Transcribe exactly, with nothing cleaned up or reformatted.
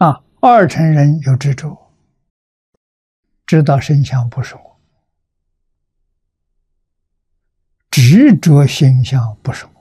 啊，二乘人有执着，知道身相不是我，执着形象不是我。